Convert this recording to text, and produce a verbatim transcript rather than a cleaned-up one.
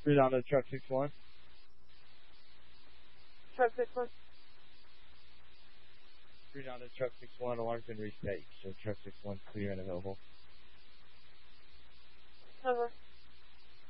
Read on to truck six one. Truck six one. Read on to truck six one. Alarm's been restaged. So truck six one clear and available. Over.